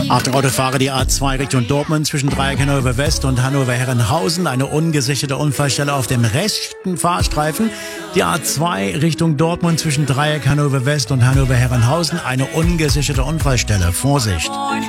Achtung, Autofahrer, die A2 Richtung Dortmund zwischen Dreieck Hannover West und Hannover Herrenhausen. Eine ungesicherte Unfallstelle auf dem rechten Fahrstreifen. Die A2 Richtung Dortmund zwischen Dreieck Hannover West und Hannover Herrenhausen. Eine ungesicherte Unfallstelle. Vorsicht!